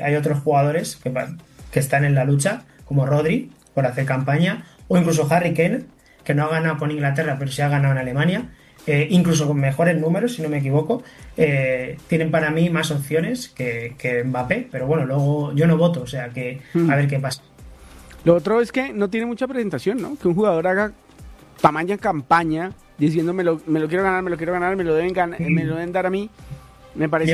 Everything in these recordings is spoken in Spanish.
hay otros jugadores que están en la lucha, como Rodri, por hacer campaña, o incluso Harry Kane, que no ha ganado con Inglaterra, pero sí ha ganado en Alemania, incluso con mejores números, si no me equivoco. Tienen para mí más opciones que Mbappé, pero bueno, luego yo no voto, o sea que a ver qué pasa. Lo otro es que no tiene mucha presentación, ¿no? Que un jugador haga tamaña campaña diciendo me lo quiero ganar, me lo deben dar a mí. Me parece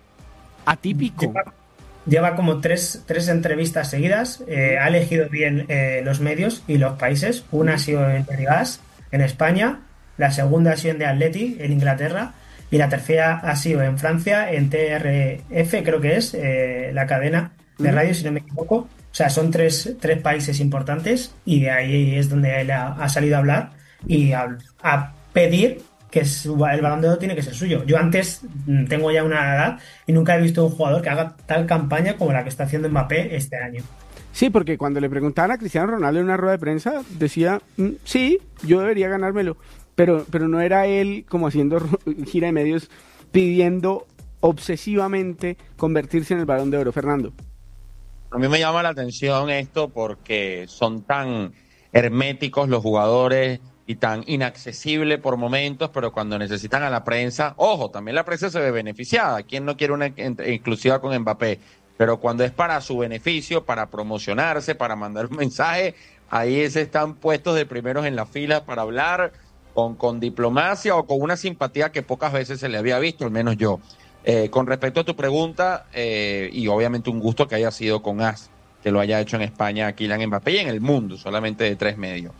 atípico. Lleva como tres entrevistas seguidas. Ha elegido bien los medios y los países. Una ha sido en Gas, en España. La segunda ha sido en The Athletic, en Inglaterra. Y la tercera ha sido en Francia, en TRF, creo que es, la cadena de radio, si no me equivoco. O sea, son tres países importantes y de ahí es donde él ha salido a hablar y a pedir que el Balón de Oro tiene que ser suyo. Yo antes tengo ya una edad y nunca he visto un jugador que haga tal campaña como la que está haciendo Mbappé este año. Sí, porque cuando le preguntaban a Cristiano Ronaldo en una rueda de prensa, decía, sí, yo debería ganármelo, pero no era él como haciendo gira de medios pidiendo obsesivamente convertirse en el Balón de Oro. Fernando. A mí me llama la atención esto porque son tan herméticos los jugadores y tan inaccesible por momentos, pero cuando necesitan a la prensa, ojo, también la prensa se ve beneficiada. ¿Quién no quiere una exclusiva con Mbappé? Pero cuando es para su beneficio, para promocionarse, para mandar un mensaje, ahí se están puestos de primeros en la fila para hablar con diplomacia o con una simpatía que pocas veces se le había visto, al menos yo. Con respecto a tu pregunta, y obviamente un gusto que haya sido con AS, que lo haya hecho en España Kylian Mbappé y en el mundo, solamente de 3 medios.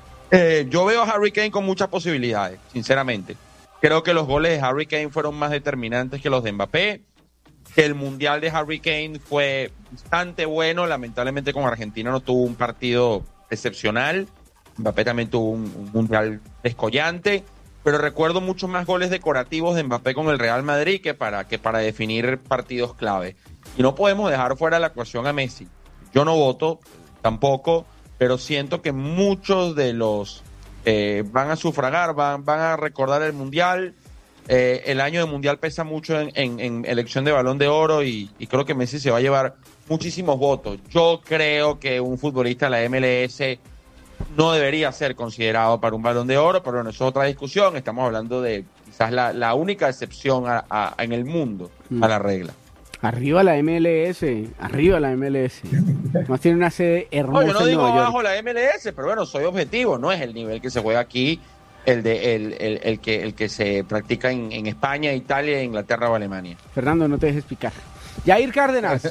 Yo veo a Harry Kane con muchas posibilidades, sinceramente. Creo que los goles de Harry Kane fueron más determinantes que los de Mbappé, que el Mundial de Harry Kane fue bastante bueno, lamentablemente con Argentina no tuvo un partido excepcional, Mbappé también tuvo un Mundial descollante, pero recuerdo muchos más goles decorativos de Mbappé con el Real Madrid que para definir partidos clave. Y no podemos dejar fuera de la ecuación a Messi. Yo no voto, tampoco, pero siento que muchos de los van a sufragar, van a recordar el Mundial. El año de Mundial pesa mucho en elección de Balón de Oro y creo que Messi se va a llevar muchísimos votos. Yo creo que un futbolista de la MLS no debería ser considerado para un Balón de Oro, pero bueno, eso es otra discusión. Estamos hablando de quizás la única excepción en el mundo a la regla. Arriba la MLS, arriba la MLS. Más tiene una sede hermosa. No, yo no digo en Nueva abajo York. la MLS, pero bueno, soy objetivo. No es el nivel que se juega aquí, el que se practica en España, Italia, Inglaterra o Alemania. Fernando, no te dejes picar. Jair Cárdenas.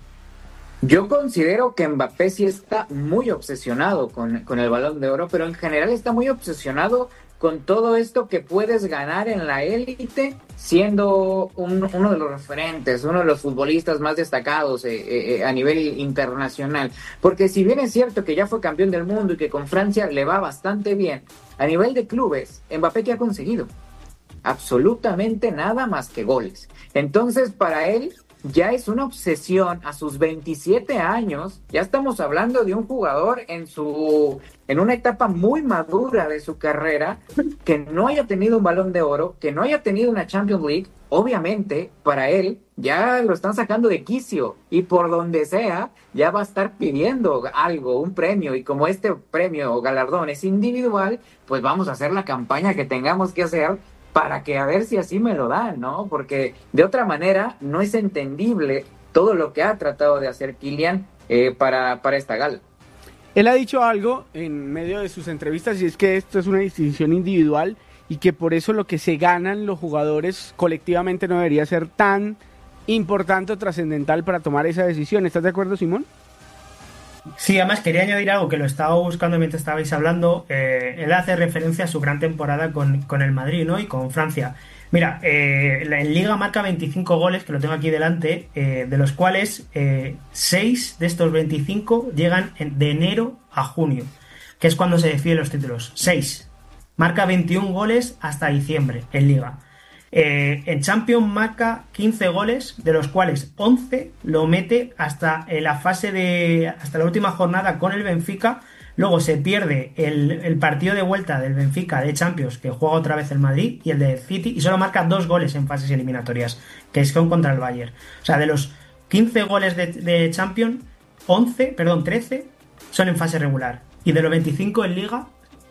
Yo considero que Mbappé sí está muy obsesionado con el Balón de Oro, pero en general está muy obsesionado con todo esto que puedes ganar en la élite siendo uno de los referentes, uno de los futbolistas más destacados a nivel internacional. Porque si bien es cierto que ya fue campeón del mundo y que con Francia le va bastante bien, a nivel de clubes, Mbappé, ¿qué ha conseguido? Absolutamente nada más que goles. Entonces, para él ya es una obsesión a sus 27 años. Ya estamos hablando de un jugador en una etapa muy madura de su carrera, que no haya tenido un Balón de Oro, que no haya tenido una Champions League. Obviamente, para él ya lo están sacando de quicio y por donde sea ya va a estar pidiendo algo, un premio, y como este premio o galardón es individual, pues vamos a hacer la campaña que tengamos que hacer para que a ver si así me lo dan, ¿no? Porque de otra manera no es entendible todo lo que ha tratado de hacer Kylian para esta gala. Él ha dicho algo en medio de sus entrevistas y es que esto es una distinción individual y que por eso lo que se ganan los jugadores colectivamente no debería ser tan importante o trascendental para tomar esa decisión. ¿Estás de acuerdo, Simón? Sí, además quería añadir algo que lo estaba buscando mientras estabais hablando. Él hace referencia a su gran temporada con el Madrid, ¿no? Y con Francia. Mira, en Liga marca 25 goles, que lo tengo aquí delante, de los cuales 6 de estos 25 llegan de enero a junio, que es cuando se deciden los títulos. 6. Marca 21 goles hasta diciembre en Liga. En Champions marca 15 goles, de los cuales 11 lo mete hasta la última jornada con el Benfica. Luego se pierde el partido de vuelta del Benfica de Champions, que juega otra vez el Madrid, y el del City, y solo marca 2 goles en fases eliminatorias, que son contra el Bayern. O sea, de los 15 goles de Champions, 13 son en fase regular. Y de los 25 en Liga,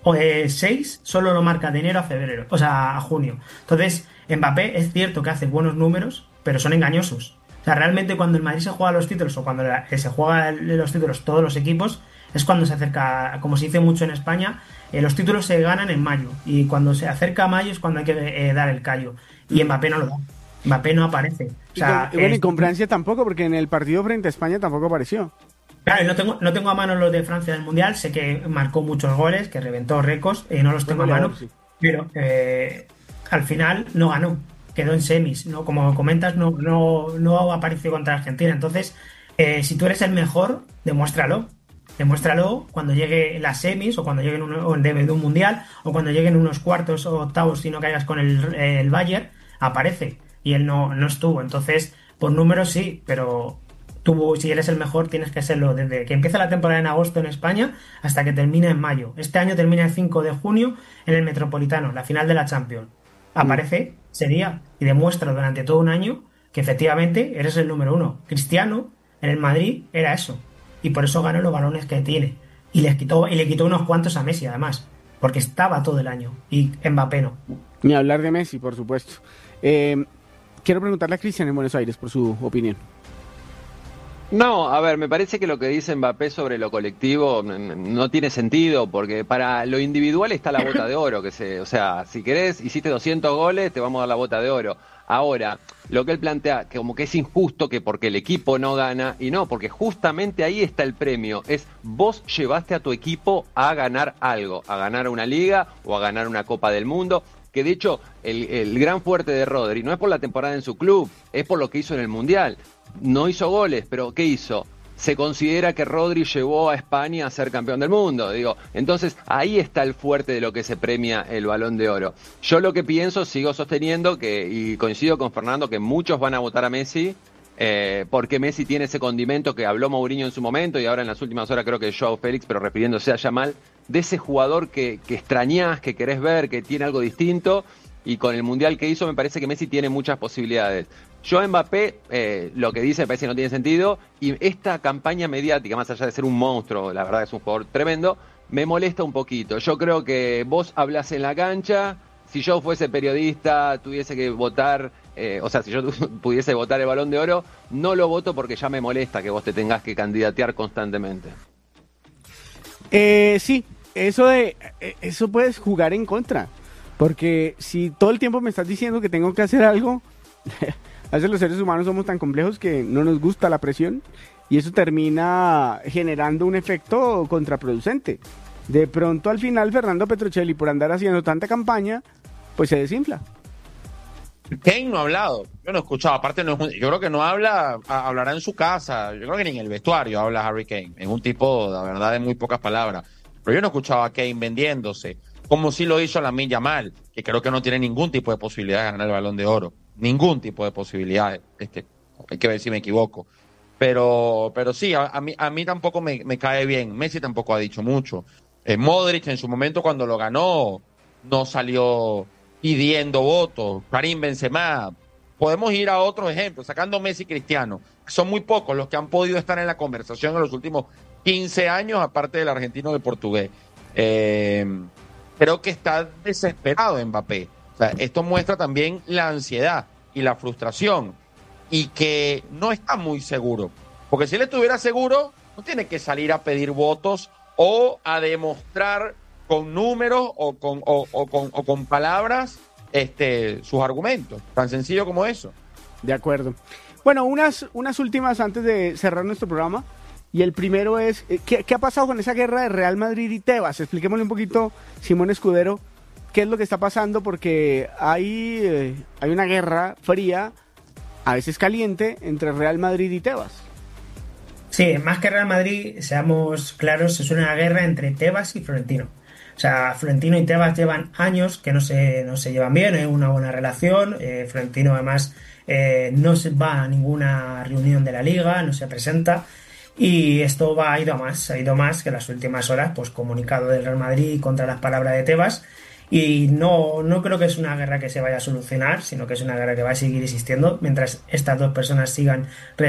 6 solo lo marca de enero a febrero, o sea, a junio. Entonces, Mbappé es cierto que hace buenos números, pero son engañosos. O sea, realmente cuando el Madrid se juega los títulos, o cuando se juega los títulos todos los equipos, es cuando se acerca, como se dice mucho en España, los títulos se ganan en mayo. Y cuando se acerca a mayo es cuando hay que dar el callo. Y Mbappé no lo da. Mbappé no aparece. O sea, y con Francia tampoco, porque en el partido frente a España tampoco apareció. Claro, no tengo a mano los de Francia del Mundial. Sé que marcó muchos goles, que reventó récords, no los tengo a mano. Sí. Pero al final no ganó. Quedó en semis, ¿no? Como comentas, no apareció contra Argentina. Entonces, si tú eres el mejor, demuéstralo cuando llegue las semis, o cuando lleguen de un mundial, o cuando lleguen unos cuartos o octavos y no caigas con el Bayern, aparece. Y él no estuvo. Entonces, por números sí, pero tú, si eres el mejor, tienes que serlo desde que empieza la temporada en agosto en España hasta que termine en mayo. Este año termina el 5 de junio en el Metropolitano, la final de la Champions. Aparece ese día y demuestra durante todo un año que efectivamente eres el número 1. Cristiano en el Madrid era eso, y por eso ganó los balones que tiene, y le quitó unos cuantos a Messi además, porque estaba todo el año, y Mbappé no. Ni hablar de Messi, por supuesto. Quiero preguntarle a Cristian en Buenos Aires por su opinión. No, a ver, me parece que lo que dice Mbappé sobre lo colectivo no tiene sentido, porque para lo individual está la bota de oro, o sea, si querés, hiciste 200 goles, te vamos a dar la bota de oro. Ahora, lo que él plantea, que como que es injusto, que porque el equipo no gana, y no, porque justamente ahí está el premio, es vos llevaste a tu equipo a ganar algo, a ganar una liga o a ganar una Copa del Mundo, que de hecho el gran fuerte de Rodri no es por la temporada en su club, es por lo que hizo en el Mundial. No hizo goles, pero ¿qué hizo? Se considera que Rodri llevó a España a ser campeón del mundo, entonces ahí está el fuerte de lo que se premia el Balón de Oro. Yo lo que pienso, sigo sosteniendo y coincido con Fernando, que muchos van a votar a Messi, porque Messi tiene ese condimento que habló Mourinho en su momento y ahora en las últimas horas creo que Joao Félix, pero refiriéndose a Yamal, de ese jugador que extrañás, que querés ver, que tiene algo distinto, y con el Mundial que hizo me parece que Messi tiene muchas posibilidades. Yo a Mbappé, lo que dice me parece que no tiene sentido, y esta campaña mediática, más allá de ser un monstruo, la verdad es un jugador tremendo, me molesta un poquito. Yo creo que vos hablás en la cancha, si yo fuese periodista, tuviese que votar, si yo pudiese votar el Balón de Oro, no lo voto porque ya me molesta que vos te tengas que candidatear constantemente. Sí, eso puedes jugar en contra, porque si todo el tiempo me estás diciendo que tengo que hacer algo... A veces los seres humanos somos tan complejos que no nos gusta la presión y eso termina generando un efecto contraproducente. De pronto al final Fernando Petrocelli, por andar haciendo tanta campaña, pues se desinfla. Kane no ha hablado, yo no he escuchado, aparte yo creo que no hablará en su casa, yo creo que ni en el vestuario habla Harry Kane, es un tipo, la verdad, de muy pocas palabras, pero yo no he escuchado a Kane vendiéndose, como sí lo hizo Lamine Yamal, que creo que no tiene ningún tipo de posibilidad de ganar el Balón de Oro. Ningún tipo de posibilidades, hay que ver si me equivoco, pero sí, a mí tampoco me cae bien. Messi tampoco ha dicho mucho. Modric en su momento cuando lo ganó no salió pidiendo votos. Karim Benzema, podemos ir a otros ejemplos, sacando Messi y Cristiano, son muy pocos los que han podido estar en la conversación en los últimos 15 años, aparte del argentino del portugués. Creo que está desesperado Mbappé. O sea, esto muestra también la ansiedad y la frustración y que no está muy seguro. Porque si él estuviera seguro, no tiene que salir a pedir votos o a demostrar con números o con palabras sus argumentos. Tan sencillo como eso. De acuerdo. Bueno, unas últimas antes de cerrar nuestro programa. Y el primero es, ¿qué ha pasado con esa guerra de Real Madrid y Tebas? Expliquémosle un poquito, Simón Escudero, qué es lo que está pasando, porque hay una guerra fría, a veces caliente, entre Real Madrid y Tebas. Sí, más que Real Madrid, seamos claros, es una guerra entre Tebas y Florentino. O sea, Florentino y Tebas llevan años que no se llevan bien, hay una buena relación. Florentino además no se va a ninguna reunión de la Liga, no se presenta. Y esto ha ido a más que las últimas horas, pues comunicado del Real Madrid contra las palabras de Tebas. Y no creo que es una guerra que se vaya a solucionar, sino que es una guerra que va a seguir existiendo mientras estas dos personas sigan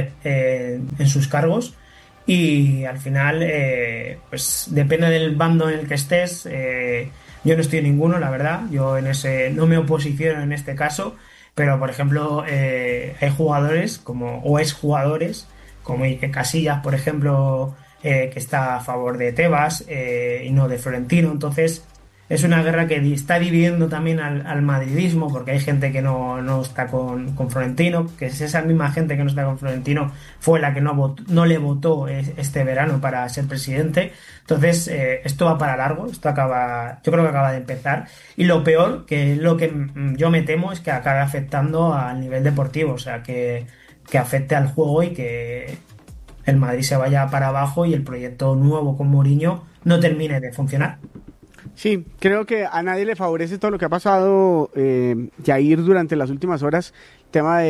en sus cargos. Y al final, pues depende del bando en el que estés. Yo no estoy en ninguno, la verdad. Yo en ese no me oposiciono en este caso. Pero, por ejemplo, hay jugadores o exjugadores, como Iker Casillas, por ejemplo, que está a favor de Tebas y no de Florentino. Entonces, es una guerra que está dividiendo también al madridismo, porque hay gente que no está con Florentino, que es esa misma gente que no está con Florentino, fue la que no le votó este verano para ser presidente. Entonces, esto va para largo, yo creo que acaba de empezar. Y lo peor, que lo que yo me temo, es que acabe afectando al nivel deportivo, o sea, que afecte al juego y que el Madrid se vaya para abajo y el proyecto nuevo con Mourinho no termine de funcionar. Sí, creo que a nadie le favorece todo lo que ha pasado, Jair, durante las últimas horas. El tema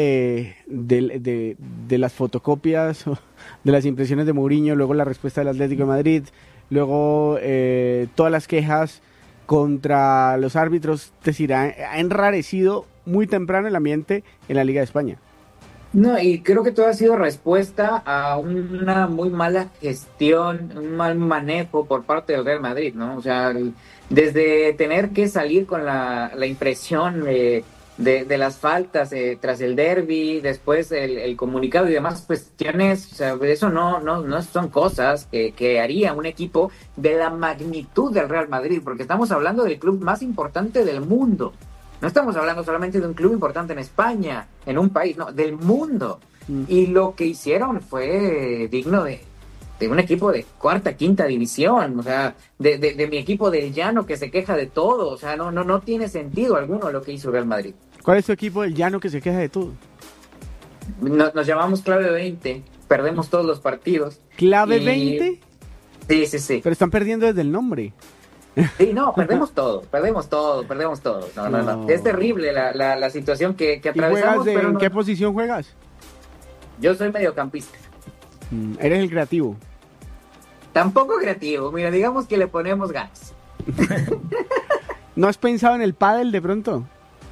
de las fotocopias, de las impresiones de Mourinho, luego la respuesta del Atlético de Madrid, luego todas las quejas contra los árbitros. Es decir, ha enrarecido muy temprano el ambiente en la Liga de España. No, y creo que todo ha sido respuesta a una muy mala gestión, un mal manejo por parte del Real Madrid, ¿no? O sea, desde tener que salir con la impresión de las faltas tras el derbi, después el comunicado y demás cuestiones, o sea, eso no son cosas que haría un equipo de la magnitud del Real Madrid, porque estamos hablando del club más importante del mundo. No estamos hablando solamente de un club importante en España, en un país, no, del mundo. Y lo que hicieron fue digno de un equipo de cuarta, quinta división, o sea, de mi equipo del Llano que se queja de todo, o sea, no tiene sentido alguno lo que hizo Real Madrid. ¿Cuál es tu equipo del Llano que se queja de todo? Nos llamamos Clave 20, perdemos todos los partidos. ¿Clave 20? Sí. Pero están perdiendo desde el nombre. Sí, no, perdemos todo. No. Es terrible la situación que atravesamos. ¿En qué posición juegas? Yo soy mediocampista. Eres el creativo. Tampoco creativo, mira, digamos que le ponemos ganas. ¿No has pensado en el pádel de pronto?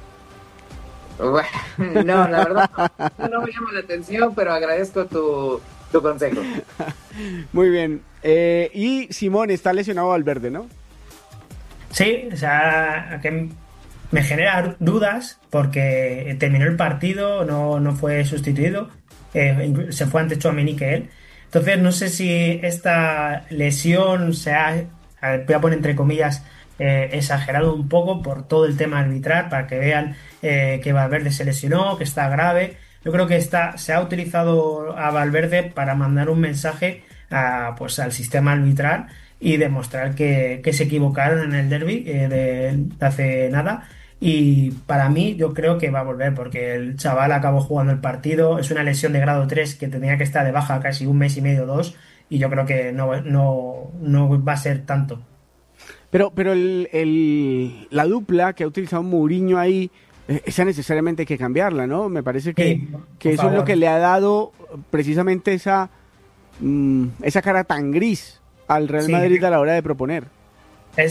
Bueno, no, la verdad no me llama la atención, pero agradezco tu consejo. Muy bien. Y Simón, está lesionado Valverde, ¿no? Sí, o sea, que me genera dudas porque terminó el partido, no fue sustituido, se fue antes Tchouaméni que él. Entonces no sé si esta lesión voy a poner entre comillas, exagerado un poco por todo el tema arbitral, para que vean que Valverde se lesionó, que está grave. Yo creo que se ha utilizado a Valverde para mandar un mensaje al sistema arbitral y demostrar que se equivocaron en el derbi de hace nada. Y para mí, yo creo que va a volver, porque el chaval acabó jugando el partido. Es una lesión de grado 3 que tenía que estar de baja casi un mes y medio, 2, y yo creo que no va a ser tanto. Pero la dupla que ha utilizado Mourinho ahí, esa necesariamente hay que cambiarla, ¿no? Me parece que eso es lo que le ha dado precisamente esa cara tan gris al Real Madrid a la hora de proponer. Le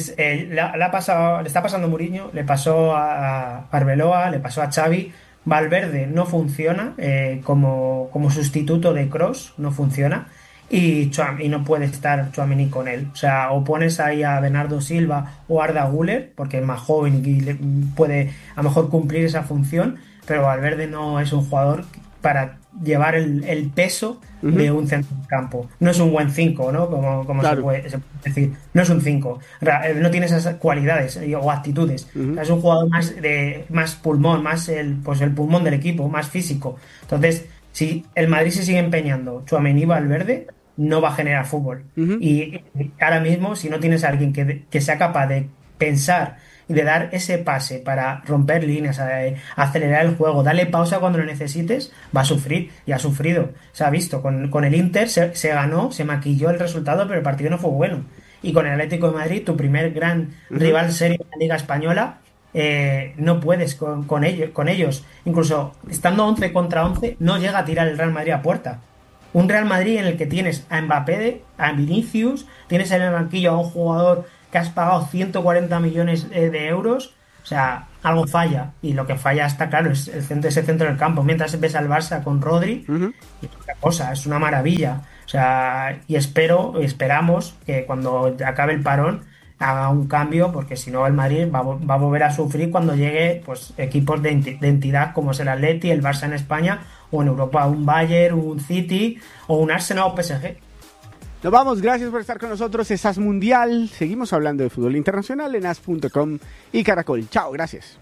está pasando a Mourinho, le pasó a Arbeloa, le pasó a Xavi. Valverde no funciona como sustituto de Kroos, no funciona, y no puede estar Tchouaméni con él. O sea, o pones ahí a Bernardo Silva o Arda Güler, porque es más joven y puede a lo mejor cumplir esa función, pero Valverde no es un jugador para llevar el peso de un centrocampo. No es un buen 5, ¿no? Como claro. se puede decir. No es un 5. No tiene esas cualidades o actitudes. O sea, es un jugador más pulmón, más el pulmón del equipo, más físico. Entonces, si el Madrid se sigue empeñando Tchouaméni y Valverde, no va a generar fútbol. Y ahora mismo, si no tienes a alguien que sea capaz de pensar y de dar ese pase para romper líneas, acelerar el juego, darle pausa cuando lo necesites, va a sufrir, y ha sufrido. Se ha visto, con el Inter se ganó, se maquilló el resultado, pero el partido no fue bueno. Y con el Atlético de Madrid, tu primer gran rival serio de la Liga Española, no puedes con ellos. Incluso estando 11 contra 11, no llega a tirar el Real Madrid a puerta. Un Real Madrid en el que tienes a Mbappé, a Vinicius, tienes en el banquillo a un jugador que has pagado 140 millones de euros, o sea, algo falla. Y lo que falla está claro, es ese centro del campo. Mientras ves al Barça con Rodri, y otra cosa, es una maravilla. O sea, y esperamos que cuando acabe el parón haga un cambio, porque si no el Madrid va a volver a sufrir cuando llegue pues equipos de entidad como es el Atleti, el Barça en España, o en Europa un Bayern, un City o un Arsenal o PSG. Nos vamos, gracias por estar con nosotros. Es AS Mundial. Seguimos hablando de fútbol internacional en as.com y Caracol. Chao, gracias.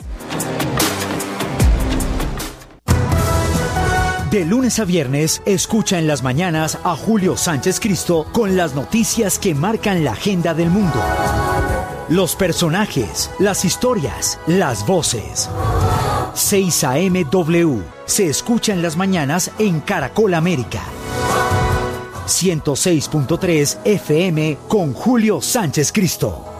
De lunes a viernes, escucha en las mañanas a Julio Sánchez Cristo con las noticias que marcan la agenda del mundo. Los personajes, las historias, las voces. 6 AM W. Se escucha en las mañanas en Caracol América. 106.3 FM con Julio Sánchez Cristo.